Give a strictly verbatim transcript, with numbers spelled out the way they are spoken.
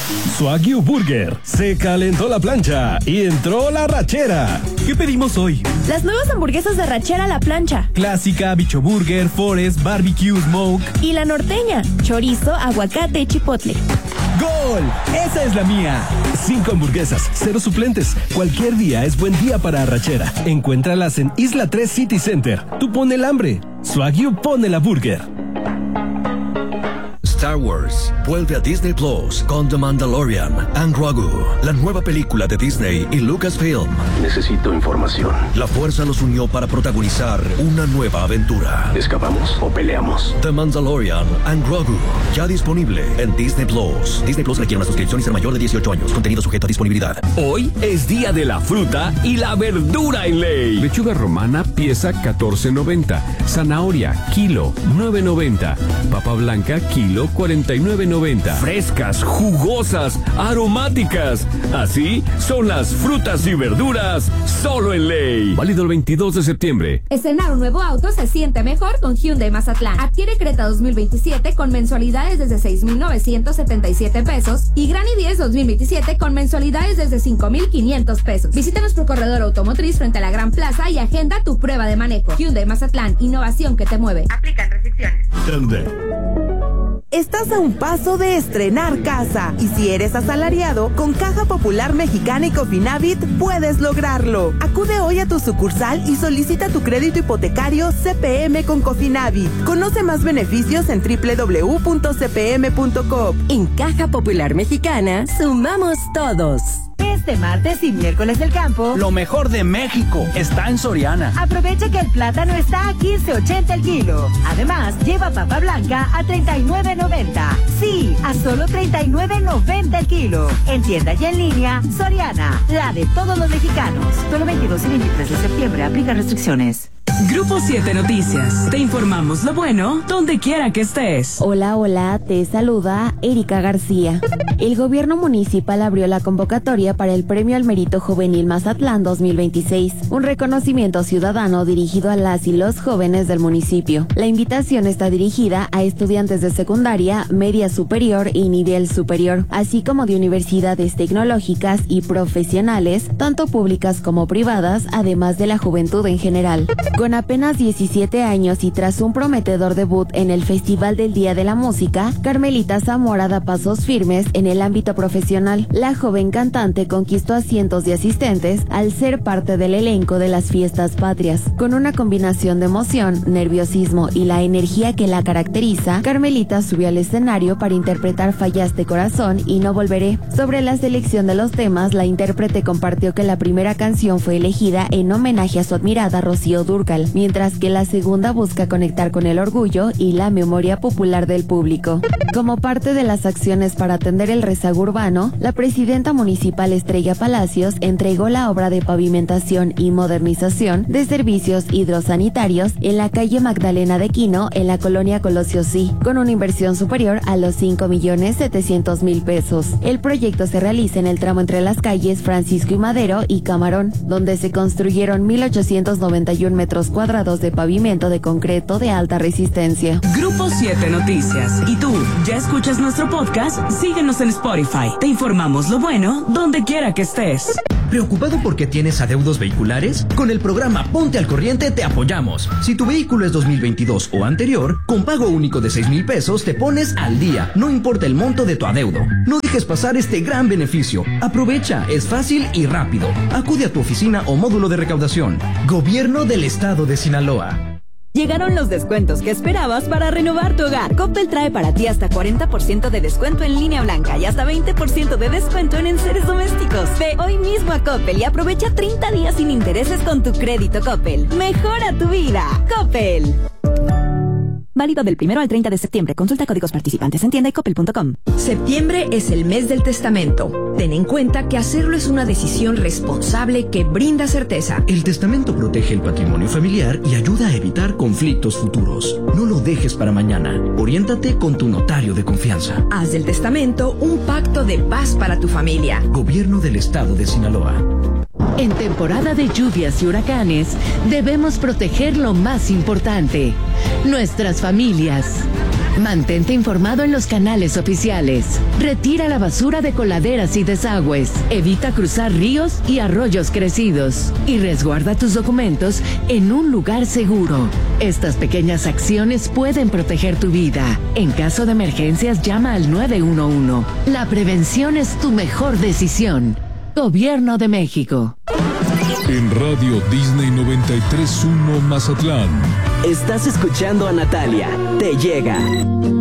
Wagyu Burger. Se calentó la plancha y entró la rachera. ¿Qué pedimos hoy? Las nuevas hamburguesas de rachera a la plancha. Clásica, Bicho Burger, Forest, Barbecue, Smoke. Y la norteña. Chorizo, aguacate y chipotle. ¡Gol! ¡Esa es la mía! Cinco hamburguesas, cero suplentes. Cualquier día es buen día para arrachera. Encuéntralas en Isla tres City Center. Tú pone el hambre. Wagyu pone la burger. Star Wars vuelve a Disney Plus con The Mandalorian and Grogu, la nueva película de Disney y Lucasfilm. Necesito información. La fuerza los unió para protagonizar una nueva aventura. ¿Escapamos o peleamos? The Mandalorian and Grogu, ya disponible en Disney Plus. Disney Plus requiere una suscripción y ser mayor de dieciocho años. Contenido sujeto a disponibilidad. Hoy es día de la fruta y la verdura en ley. Lechuga romana, pieza catorce noventa. Zanahoria, kilo nueve noventa. Papa blanca, kilo cuarenta y nueve noventa. Frescas, jugosas, aromáticas. Así son las frutas y verduras solo en ley. Válido el veintidós de septiembre. Estrenar un nuevo auto se siente mejor con Hyundai Mazatlán. Adquiere Creta dos mil veintisiete con mensualidades desde seis mil novecientos setenta y siete pesos y Gran i diez dos mil veintisiete con mensualidades desde cinco mil quinientos pesos. Visita nuestro corredor automotriz frente a la Gran Plaza y agenda tu prueba de manejo. Hyundai Mazatlán, innovación que te mueve. Aplican restricciones. Estás a un paso de estrenar casa y si eres asalariado, con Caja Popular Mexicana y Cofinavit puedes lograrlo. Acude hoy a tu sucursal y solicita tu crédito hipotecario C P M con Cofinavit. Conoce más beneficios en doble u doble u doble u punto c p m punto com. En Caja Popular Mexicana, sumamos todos. Este martes y miércoles del campo, lo mejor de México está en Soriana. Aprovecha que el plátano está a quince ochenta el kilo. Además, lleva papa blanca a treinta y nueve noventa. Sí, a solo treinta y nueve noventa el kilo. En tienda y en línea, Soriana, la de todos los mexicanos. Solo veintidós y veintitrés de septiembre, aplica restricciones. Grupo siete Noticias. Te informamos lo bueno donde quiera que estés. Hola, hola, te saluda Erika García. El gobierno municipal abrió la convocatoria para el Premio al Mérito Juvenil Mazatlán dos mil veintiséis, un reconocimiento ciudadano dirigido a las y los jóvenes del municipio. La invitación está dirigida a estudiantes de secundaria, media superior y nivel superior, así como de universidades tecnológicas y profesionales, tanto públicas como privadas, además de la juventud en general. Con apenas diecisiete años y tras un prometedor debut en el Festival del Día de la Música, Carmelita Zamora da pasos firmes en el ámbito profesional. La joven cantante conquistó a cientos de asistentes al ser parte del elenco de las fiestas patrias. Con una combinación de emoción, nerviosismo y la energía que la caracteriza, Carmelita subió al escenario para interpretar Fallaste Corazón y No Volveré. Sobre la selección de los temas, la intérprete compartió que la primera canción fue elegida en homenaje a su admirada Rocío Dúrcal, mientras que la segunda busca conectar con el orgullo y la memoria popular del público. Como parte de las acciones para atender el rezago urbano, la presidenta municipal Estrella Palacios entregó la obra de pavimentación y modernización de servicios hidrosanitarios en la calle Magdalena de Quino, en la colonia Colosio Sí, con una inversión superior a los cinco millones setecientos mil pesos. El proyecto se realiza en el tramo entre las calles Francisco y Madero y Camarón, donde se construyeron mil ochocientos noventa y uno metros cuadrados de pavimento de concreto de alta resistencia. Grupo siete Noticias. ¿Y tú, ya escuchas nuestro podcast? Síguenos en Spotify. Te informamos lo bueno donde quiera que estés. ¿Preocupado porque tienes adeudos vehiculares? Con el programa Ponte al Corriente te apoyamos. Si tu vehículo es dos mil veintidós o anterior, con pago único de seis mil pesos te pones al día, no importa el monto de tu adeudo. No dejes pasar este gran beneficio. Aprovecha, es fácil y rápido. Acude a tu oficina o módulo de recaudación. Gobierno del Estado de Sinaloa. Llegaron los descuentos que esperabas para renovar tu hogar. Coppel trae para ti hasta cuarenta por ciento de descuento en línea blanca y hasta veinte por ciento de descuento en enseres domésticos. Ve hoy mismo a Coppel y aprovecha treinta días sin intereses con tu crédito Coppel. Mejora tu vida. Coppel. Válido del primero al treinta de septiembre. Consulta códigos participantes en tienda y coppel punto com. Septiembre es el mes del testamento. Ten en cuenta que hacerlo es una decisión responsable que brinda certeza. El testamento protege el patrimonio familiar y ayuda a evitar conflictos futuros. No lo dejes para mañana. Oriéntate con tu notario de confianza. Haz del testamento un pacto de paz para tu familia. Gobierno del Estado de Sinaloa. En temporada de lluvias y huracanes, debemos proteger lo más importante, nuestras familias. Mantente informado en los canales oficiales. Retira la basura de coladeras y desagües. Evita cruzar ríos y arroyos crecidos. Y resguarda tus documentos en un lugar seguro. Estas pequeñas acciones pueden proteger tu vida. En caso de emergencias, llama al nueve uno uno. La prevención es tu mejor decisión. Gobierno de México. En Radio Disney noventa y tres punto uno Mazatlán. Estás escuchando a Natalia. Te llega.